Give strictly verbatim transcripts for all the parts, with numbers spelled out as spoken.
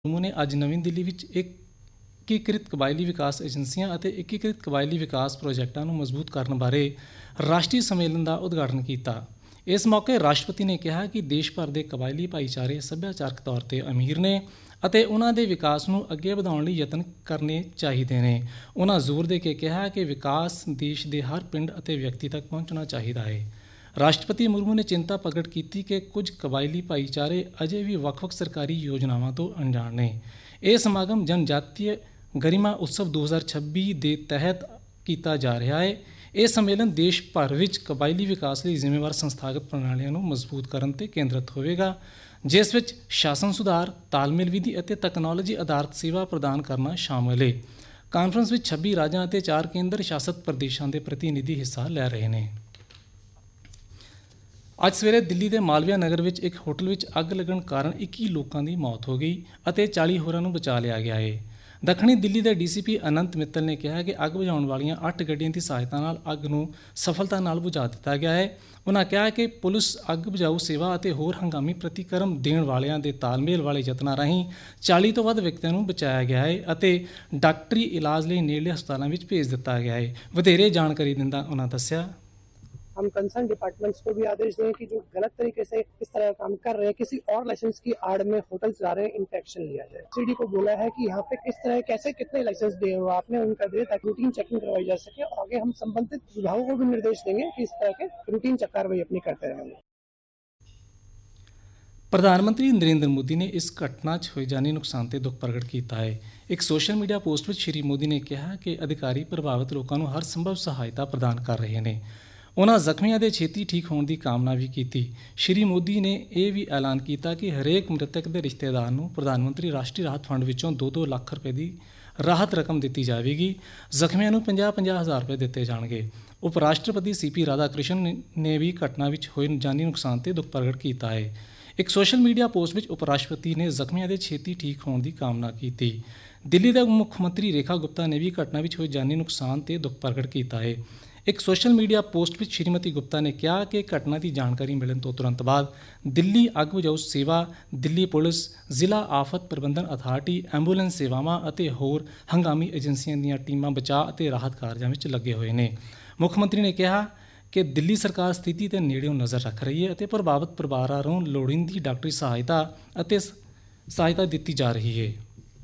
ਮੁਰਮੂ ਨੇ ਅੱਜ ਨਵੀਂ ਦਿੱਲੀ ਵਿੱਚ ਏਕੀਕ੍ਰਿਤ ਕਬਾਇਲੀ ਵਿਕਾਸ ਏਜੰਸੀਆਂ ਅਤੇ ਏਕੀਕ੍ਰਿਤ ਕਬਾਇਲੀ ਵਿਕਾਸ ਪ੍ਰੋਜੈਕਟਾਂ ਨੂੰ ਮਜ਼ਬੂਤ ਕਰਨ ਬਾਰੇ ਰਾਸ਼ਟਰੀ ਸੰਮੇਲਨ ਦਾ ਉਦਘਾਟਨ ਕੀਤਾ। ਇਸ ਮੌਕੇ ਰਾਸ਼ਟਰਪਤੀ ਨੇ ਕਿਹਾ ਕਿ ਦੇਸ਼ ਭਰ ਦੇ ਕਬਾਇਲੀ ਭਾਈਚਾਰੇ ਸੱਭਿਆਚਾਰਕ ਤੌਰ ਤੇ ਅਮੀਰ ਨੇ ਅਤੇ ਉਹਨਾਂ ਦੇ ਵਿਕਾਸ ਨੂੰ ਅੱਗੇ ਵਧਾਉਣ ਲਈ ਯਤਨ ਕਰਨੇ ਚਾਹੀਦੇ ਨੇ। ਉਹਨਾਂ ਜ਼ੋਰ ਦੇ ਕੇ ਕਿਹਾ ਕਿ ਵਿਕਾਸ ਦੇਸ਼ ਦੇ ਹਰ ਪਿੰਡ ਅਤੇ ਵਿਅਕਤੀ ਤੱਕ ਪਹੁੰਚਣਾ ਚਾਹੀਦਾ ਹੈ। ਰਾਸ਼ਟਰਪਤੀ ਮੁਰਮੂ ਨੇ ਚਿੰਤਾ ਪ੍ਰਗਟ ਕੀਤੀ ਕਿ ਕੁਝ ਕਬਾਇਲੀ ਭਾਈਚਾਰੇ ਅਜੇ ਵੀ ਵੱਖ-ਵੱਖ ਸਰਕਾਰੀ ਯੋਜਨਾਵਾਂ ਤੋਂ ਅਣਜਾਣ ਨੇ। ਇਹ ਸਮਾਗਮ ਜਨਜਾਤੀ ਗਰਿਮਾ ਉਤਸਵ ਦੋ ਹਜ਼ਾਰ ਛੱਬੀ ਦੇ ਤਹਿਤ ਕੀਤਾ ਜਾ ਰਿਹਾ ਹੈ। ਇਹ ਸੰਮੇਲਨ ਦੇਸ਼ ਭਰ ਵਿੱਚ ਕਬਾਇਲੀ ਵਿਕਾਸ ਲਈ ਜ਼ਿੰਮੇਵਾਰ ਸੰਸਥਾਗਤ ਪ੍ਰਣਾਲੀਆਂ ਨੂੰ ਮਜ਼ਬੂਤ ਕਰਨ ਤੇ ਕੇਂਦਰਿਤ ਹੋਵੇਗਾ, ਜਿਸ ਵਿੱਚ ਸ਼ਾਸਨ ਸੁਧਾਰ, ਤਾਲਮੇਲ ਵਿਧੀ ਅਤੇ ਤਕਨਾਲੋਜੀ ਆਧਾਰਿਤ ਸੇਵਾ ਪ੍ਰਦਾਨ ਕਰਨਾ ਸ਼ਾਮਲ ਹੈ। ਕਾਨਫਰੰਸ ਵਿੱਚ ਛੱਬੀ ਰਾਜਾਂ ਅਤੇ ਚਾਰ ਕੇਂਦਰ ਸ਼ਾਸਤ ਪ੍ਰਦੇਸ਼ਾਂ ਦੇ ਪ੍ਰਤੀਨਿਧੀ ਹਿੱਸਾ ਲੈ ਰਹੇ ਨੇ। ਅੱਜ ਸਵੇਰੇ ਦਿੱਲੀ ਦੇ ਮਾਲਵੀਆ ਨਗਰ ਵਿੱਚ ਇੱਕ ਹੋਟਲ ਵਿੱਚ ਅੱਗ ਲੱਗਣ ਕਾਰਨ ਇੱਕੀ ਲੋਕਾਂ ਦੀ ਮੌਤ ਹੋ ਗਈ ਅਤੇ ਚਾਲੀ ਹੋਰਾਂ ਨੂੰ ਬਚਾ ਲਿਆ ਗਿਆ ਹੈ। ਦੱਖਣੀ ਦਿੱਲੀ ਦੇ ਡੀ ਸੀ ਪੀ ਅਨੰਤ ਮਿੱਤਲ ਨੇ ਕਿਹਾ ਕਿ ਅੱਗ ਬੁਝਾਉਣ ਵਾਲੀਆਂ ਅੱਠ ਗੱਡੀਆਂ ਦੀ ਸਹਾਇਤਾ ਨਾਲ ਅੱਗ ਨੂੰ ਸਫਲਤਾ ਨਾਲ ਬੁਝਾ ਦਿੱਤਾ ਗਿਆ ਹੈ। ਉਨ੍ਹਾਂ ਕਿਹਾ ਕਿ ਪੁਲਿਸ, ਅੱਗ ਬੁਝਾਊ ਸੇਵਾ ਅਤੇ ਹੋਰ ਹੰਗਾਮੀ ਪ੍ਰਤੀਕਰਮ ਦੇਣ ਵਾਲਿਆਂ ਦੇ ਤਾਲਮੇਲ ਵਾਲੇ ਯਤਨਾਂ ਰਾਹੀਂ ਚਾਲੀ ਤੋਂ ਵੱਧ ਵਿਅਕਤੀਆਂ ਨੂੰ ਬਚਾਇਆ ਗਿਆ ਹੈ ਅਤੇ ਡਾਕਟਰੀ ਇਲਾਜ ਲਈ ਨੇੜਲੇ ਹਸਪਤਾਲਾਂ ਵਿੱਚ ਭੇਜ ਦਿੱਤਾ ਗਿਆ ਹੈ। ਵਧੇਰੇ ਜਾਣਕਾਰੀ ਦਿੰਦਾ ਉਨ੍ਹਾਂ ਦੱਸਿਆ, हम कंसर्न डिपार्टमेंट्स को भी आदेश दें कि जो गलत तरीके से इस तरह का काम कर रहे हैं, किसी और लाइसेंस की आड़ में होटल चला रहे हैं, इनका एक्शन लिया जाए। सीडी को बोला है कि यहाँ पे किस तरह कैसे कितने लाइसेंस दिए हुए आपने उनका दे ताकि रूटीन चेकिंग करवाई जा सके। आगे हम संबंधित विभागों को भी निर्देश देंगे कि इस तरह के रूटीन कार्रवाई अपनी करते रहेंगे। ਪ੍ਰਧਾਨ ਮੰਤਰੀ ਨਰਿੰਦਰ ਮੋਦੀ ਨੇ ਇਸ ਘਟਨਾ 'ਚ ਹੋਏ ਜਾਨੀ ਨੁਕਸਾਨ ਤੇ ਦੁੱਖ ਪ੍ਰਗਟ ਕੀਤਾ ਹੈ। ਇੱਕ ਸੋਸ਼ਲ ਮੀਡੀਆ ਪੋਸਟ ਵਿੱਚ ਸ਼੍ਰੀ ਮੋਦੀ ਨੇ ਕਿਹਾ ਕਿ ਅਧਿਕਾਰੀ ਪ੍ਰਭਾਵਿਤ ਲੋਕਾਂ ਨੂੰ ਹਰ ਸੰਭਵ ਸਹਾਇਤਾ ਪ੍ਰਦਾਨ ਕਰ ਰਹੇ ਨੇ। ਉਨ੍ਹਾਂ ਜ਼ਖਮੀਆਂ ਦੇ ਛੇਤੀ ਠੀਕ ਹੋਣ ਦੀ ਕਾਮਨਾ ਵੀ ਕੀਤੀ। ਸ਼੍ਰੀ ਮੋਦੀ ਨੇ ਇਹ ਵੀ ਐਲਾਨ ਕੀਤਾ ਕਿ ਹਰੇਕ ਮ੍ਰਿਤਕ ਦੇ ਰਿਸ਼ਤੇਦਾਰ ਨੂੰ ਪ੍ਰਧਾਨ ਮੰਤਰੀ ਰਾਸ਼ਟਰੀ ਰਾਹਤ ਫੰਡ ਵਿੱਚੋਂ ਦੋ ਦੋ ਲੱਖ ਰੁਪਏ ਦੀ ਰਾਹਤ ਰਕਮ ਦਿੱਤੀ ਜਾਵੇਗੀ। ਜ਼ਖਮੀਆਂ ਨੂੰ ਪੰਜਾਹ ਪੰਜਾਹ ਹਜ਼ਾਰ ਰੁਪਏ ਦਿੱਤੇ ਜਾਣਗੇ। ਉਪ ਰਾਸ਼ਟਰਪਤੀ ਸੀ ਪੀ ਰਾਧਾ ਕ੍ਰਿਸ਼ਨ ਨੇ ਵੀ ਘਟਨਾ ਵਿੱਚ ਹੋਏ ਜਾਨੀ ਨੁਕਸਾਨ ਤੇ ਦੁੱਖ ਪ੍ਰਗਟ ਕੀਤਾ ਹੈ। ਇੱਕ ਸੋਸ਼ਲ ਮੀਡੀਆ ਪੋਸਟ ਵਿੱਚ ਉਪ ਰਾਸ਼ਟਰਪਤੀ ਨੇ ਜ਼ਖਮੀਆਂ ਦੇ ਛੇਤੀ ਠੀਕ ਹੋਣ ਦੀ ਕਾਮਨਾ ਕੀਤੀ। ਦਿੱਲੀ ਦੇ ਮੁੱਖ ਮੰਤਰੀ ਰੇਖਾ ਗੁਪਤਾ ਨੇ ਵੀ ਘਟਨਾ ਵਿੱਚ ਹੋਏ ਜਾਨੀ ਨੁਕਸਾਨ ਤੇ ਦੁੱਖ ਪ੍ਰਗਟ ਕੀਤਾ ਹੈ। ਇੱਕ ਸੋਸ਼ਲ ਮੀਡੀਆ ਪੋਸਟ ਵਿੱਚ ਸ਼੍ਰੀਮਤੀ ਗੁਪਤਾ ਨੇ ਕਿਹਾ ਕਿ ਘਟਨਾ ਦੀ ਜਾਣਕਾਰੀ ਮਿਲਣ ਤੋਂ ਤੁਰੰਤ ਬਾਅਦ ਦਿੱਲੀ ਅੱਗ ਬੁਝਾਊ ਸੇਵਾ, ਦਿੱਲੀ ਪੁਲਿਸ, ਜ਼ਿਲ੍ਹਾ ਆਫਤ ਪ੍ਰਬੰਧਨ ਅਥਾਰਟੀ, ਐਂਬੂਲੈਂਸ ਸੇਵਾਵਾਂ ਅਤੇ ਹੋਰ ਹੰਗਾਮੀ ਏਜੰਸੀਆਂ ਦੀਆਂ ਟੀਮਾਂ ਬਚਾਅ ਅਤੇ ਰਾਹਤ ਕਾਰਜਾਂ ਵਿੱਚ ਲੱਗੇ ਹੋਏ ਨੇ। ਮੁੱਖ ਮੰਤਰੀ ਨੇ ਕਿਹਾ ਕਿ ਦਿੱਲੀ ਸਰਕਾਰ ਸਥਿਤੀ ਤੇ ਨੇੜਿਓਂ ਨਜ਼ਰ ਰੱਖ ਰਹੀ ਹੈ ਅਤੇ ਪ੍ਰਭਾਵਿਤ ਪਰਿਵਾਰਾਂ ਨੂੰ ਲੋੜੀਂਦੀ ਡਾਕਟਰੀ ਸਹਾਇਤਾ ਅਤੇ ਸਹਾਇਤਾ ਦਿੱਤੀ ਜਾ ਰਹੀ ਹੈ।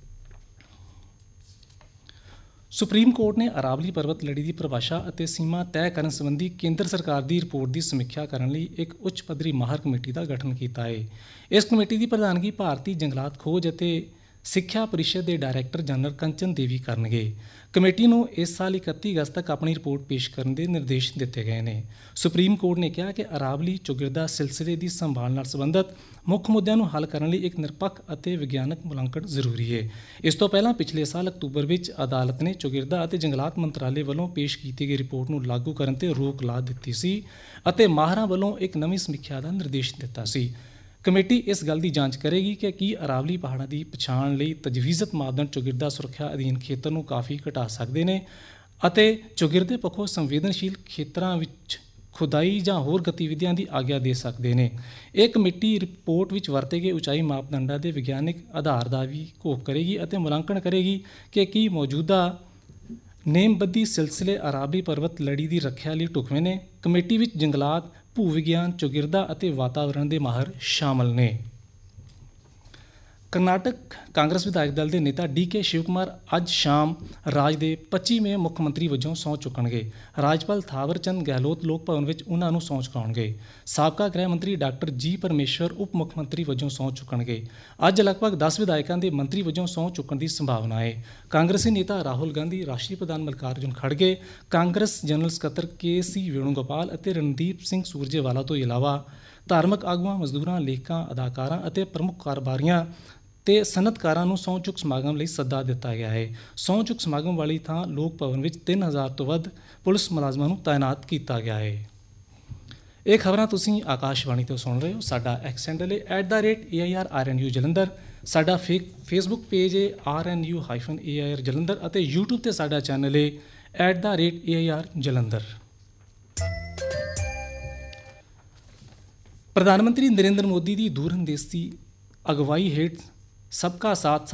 ਸੁਪਰੀਮ ਕੋਰਟ ਨੇ ਅਰਾਵਲੀ ਪਰਬਤ ਲੜੀ ਦੀ ਪਰਿਭਾਸ਼ਾ ਅਤੇ ਸੀਮਾ ਤੈਅ ਕਰਨ ਸੰਬੰਧੀ ਕੇਂਦਰ ਸਰਕਾਰ ਦੀ ਰਿਪੋਰਟ ਦੀ ਸਮੀਖਿਆ ਕਰਨ ਲਈ ਇੱਕ ਉੱਚ ਪੱਧਰੀ ਮਾਹਰ ਕਮੇਟੀ ਦਾ ਗਠਨ ਕੀਤਾ ਹੈ। ਇਸ ਕਮੇਟੀ ਦੀ ਪ੍ਰਧਾਨਗੀ ਭਾਰਤੀ ਜੰਗਲਾਤ ਖੋਜ ਅਤੇ ਸਿੱਖਿਆ ਪਰਿਸ਼ਦ ਦੇ ਡਾਇਰੈਕਟਰ ਜਨਰਲ ਕੰਚਨ ਦੇਵੀ ਕਰਨਗੇ। ਕਮੇਟੀ ਨੂੰ ਇਸ ਸਾਲ ਇਕੱਤੀ ਅਗਸਤ ਤੱਕ ਆਪਣੀ ਰਿਪੋਰਟ ਪੇਸ਼ ਕਰਨ ਦੇ ਨਿਰਦੇਸ਼ ਦਿੱਤੇ ਗਏ ਨੇ। ਸੁਪਰੀਮ ਕੋਰਟ ਨੇ ਕਿਹਾ ਕਿ ਅਰਾਵਲੀ ਚੌਗਿਰਦਾ ਸਿਲਸਿਲੇ ਦੀ ਸੰਭਾਲ ਨਾਲ ਸੰਬੰਧਿਤ ਮੁੱਖ ਮੁੱਦਿਆਂ ਨੂੰ ਹੱਲ ਕਰਨ ਲਈ ਇੱਕ ਨਿਰਪੱਖ ਅਤੇ ਵਿਗਿਆਨਕ ਮੁਲਾਂਕਣ ਜ਼ਰੂਰੀ ਹੈ। ਇਸ ਤੋਂ ਪਹਿਲਾਂ ਪਿਛਲੇ ਸਾਲ ਅਕਤੂਬਰ ਵਿੱਚ ਅਦਾਲਤ ਨੇ ਚੌਗਿਰਦਾ ਅਤੇ ਜੰਗਲਾਤ ਮੰਤਰਾਲੇ ਵੱਲੋਂ ਪੇਸ਼ ਕੀਤੀ ਗਈ ਰਿਪੋਰਟ ਨੂੰ ਲਾਗੂ ਕਰਨ ਤੇ ਰੋਕ ਲਾ ਦਿੱਤੀ ਸੀ ਅਤੇ ਮਾਹਰਾਂ ਵੱਲੋਂ ਇੱਕ ਨਵੀਂ ਸਮੀਖਿਆ ਦਾ ਨਿਰਦੇਸ਼ ਦਿੱਤਾ ਸੀ। ਕਮੇਟੀ ਇਸ ਗੱਲ ਦੀ ਜਾਂਚ ਕਰੇਗੀ ਕਿ ਕੀ ਅਰਾਵਲੀ ਪਹਾੜਾਂ ਦੀ ਪਛਾਣ ਲਈ ਤਜਵੀਜ਼ਤ ਮਾਪਦੰਡ ਚੌਗਿਰਦਾ ਸੁਰੱਖਿਆ ਅਧੀਨ ਖੇਤਰ ਨੂੰ ਕਾਫੀ ਘਟਾ ਸਕਦੇ ਨੇ ਅਤੇ ਚੌਗਿਰਦੇ ਪੱਖੋਂ ਸੰਵੇਦਨਸ਼ੀਲ ਖੇਤਰਾਂ ਵਿੱਚ ਖੁਦਾਈ ਜਾਂ ਹੋਰ ਗਤੀਵਿਧੀਆਂ ਦੀ ਆਗਿਆ ਦੇ ਸਕਦੇ ਨੇ। ਇਹ ਕਮੇਟੀ ਰਿਪੋਰਟ ਵਿੱਚ ਵਰਤੇ ਗਏ ਉਚਾਈ ਮਾਪਦੰਡਾਂ ਦੇ ਵਿਗਿਆਨਕ ਆਧਾਰ ਦਾ ਵੀ ਘੋਖ ਕਰੇਗੀ ਅਤੇ ਮੁਲਾਂਕਣ ਕਰੇਗੀ ਕਿ ਕੀ ਮੌਜੂਦਾ ਨੇਮਬੱਧੀ ਸਿਲਸਿਲੇ ਅਰਾਵਲੀ ਪਰਬਤ ਲੜੀ ਦੀ ਰੱਖਿਆ ਲਈ ਢੁਕਵੇਂ ਨੇ। ਕਮੇਟੀ ਵਿੱਚ ਜੰਗਲਾਤ, ਭੂ ਵਿਗਿਆਨ, ਚੌਗਿਰਦਾ ਅਤੇ ਵਾਤਾਵਰਣ ਦੇ ਮਾਹਰ ਸ਼ਾਮਲ ਨੇ। ਕਰਨਾਟਕ ਕਾਂਗਰਸ ਵਿਧਾਇਕ ਦਲ ਦੇ ਨੇਤਾ ਡੀ ਕੇ ਸ਼ਿਵ ਕੁਮਾਰ ਅੱਜ ਸ਼ਾਮ ਰਾਜ ਦੇ ਪੱਚੀਵੇਂ ਮੁੱਖ ਮੰਤਰੀ ਵਜੋਂ ਸਹੁੰ ਚੁੱਕਣਗੇ। ਰਾਜਪਾਲ ਥਾਵਰ ਚੰਦ ਗਹਿਲੋਤ ਲੋਕ ਭਵਨ ਵਿੱਚ ਉਨ੍ਹਾਂ ਨੂੰ ਸਹੁੰ ਚੁਕਾਉਣਗੇ। ਸਾਬਕਾ ਗ੍ਰਹਿ ਮੰਤਰੀ ਡਾਕਟਰ ਜੀ ਪਰਮੇਸ਼ਵਰ ਉਪ ਮੁੱਖ ਮੰਤਰੀ ਵਜੋਂ ਸਹੁੰ ਚੁੱਕਣਗੇ। ਅੱਜ ਲਗਭਗ ਦਸ ਵਿਧਾਇਕਾਂ ਦੇ ਮੰਤਰੀ ਵਜੋਂ ਸਹੁੰ ਚੁੱਕਣ ਦੀ ਸੰਭਾਵਨਾ ਹੈ। ਕਾਂਗਰਸੀ ਨੇਤਾ ਰਾਹੁਲ ਗਾਂਧੀ, ਰਾਸ਼ਟਰੀ ਪ੍ਰਧਾਨ ਮੱਲਿਕਾਰਜੁਨ ਖੜਗੇ, ਕਾਂਗਰਸ ਜਨਰਲ ਸਕੱਤਰ ਕੇ ਸੀ ਵੇਣੂਗੋਪਾਲ ਅਤੇ ਰਣਦੀਪ ਸਿੰਘ ਸੂਰਜੇਵਾਲਾ ਤੋਂ ਇਲਾਵਾ ਧਾਰਮਿਕ ਆਗੂਆਂ, ਮਜ਼ਦੂਰਾਂ, ਲੇਖਕਾਂ, ਅਦਾਕਾਰਾਂ ਅਤੇ ਪ੍ਰਮੁੱਖ ਕਾਰੋਬਾਰੀਆਂ ਤੇ ਸਨਅਤਕਾਰਾਂ ਨੂੰ ਸਹੁੰ ਚੁੱਕ ਸਮਾਗਮ ਲਈ ਸੱਦਾ ਦਿੱਤਾ ਗਿਆ ਹੈ। ਸਹੁੰ ਚੁੱਕ ਸਮਾਗਮ ਵਾਲੀ ਥਾਂ ਲੋਕ ਭਵਨ ਵਿੱਚ ਤਿੰਨ ਹਜ਼ਾਰ ਤੋਂ ਵੱਧ ਪੁਲਿਸ ਮੁਲਾਜ਼ਮਾਂ ਨੂੰ ਤਾਇਨਾਤ ਕੀਤਾ ਗਿਆ ਹੈ। ਇਹ ਖਬਰਾਂ ਤੁਸੀਂ ਆਕਾਸ਼ਵਾਣੀ ਤੋਂ ਸੁਣ ਰਹੇ ਹੋ। ਸਾਡਾ ਐਕਸ ਹੈਂਡਲ ਹੈ at the rate A I R R N U Jalandhar. ਸਾਡਾ ਫੇ ਫੇਸਬੁੱਕ ਪੇਜ ਹੈ R N U hyphen A I R Jalandhar ਅਤੇ ਯੂਟਿਊਬ 'ਤੇ ਸਾਡਾ ਚੈਨਲ ਹੈ at the rate A I R Jalandhar. ਪ੍ਰਧਾਨ ਮੰਤਰੀ ਨਰਿੰਦਰ ਮੋਦੀ ਦੀ ਦੂਰਅੰਦੇਸ਼ੀ ਅਗਵਾਈ ਹੇਠ ਸਬਕਾ ਸਾਥ